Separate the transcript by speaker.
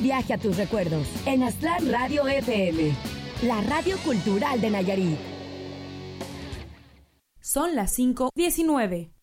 Speaker 1: viaje a tus recuerdos en Aztlán Radio FM, la radio cultural de Nayarit.
Speaker 2: Son las 5:19.